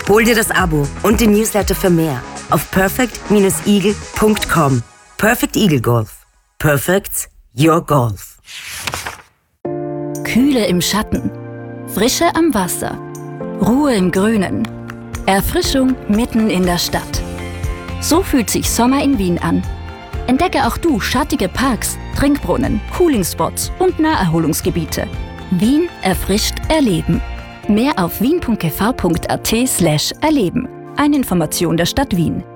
Hol dir das Abo und den Newsletter für mehr auf perfect-eagle.com. Perfect Eagle Golf. Perfect's your golf. Kühle im Schatten, Frische am Wasser, Ruhe im Grünen, Erfrischung mitten in der Stadt. So fühlt sich Sommer in Wien an. Entdecke auch du schattige Parks, Trinkbrunnen, Coolingspots und Naherholungsgebiete. Wien erfrischt erleben. Mehr auf wien.gv.at/erleben. Eine Information der Stadt Wien.